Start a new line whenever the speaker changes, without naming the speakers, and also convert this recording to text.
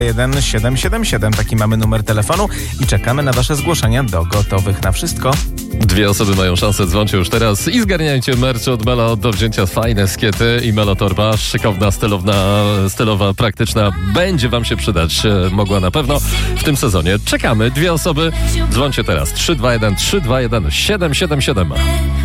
1777. Taki mamy numer telefonu i czekamy na wasze zgłoszenia do Gotowych na Wszystko.
2 osoby mają szansę, dzwońcie już teraz i zgarniajcie merch od Melo do wzięcia. Fajne skiety i Melo torba, szykowna, stylowa, praktyczna. Będzie wam się przydać, mogła na pewno w tym sezonie. Czekamy, 2 osoby, dzwońcie teraz. 321 777.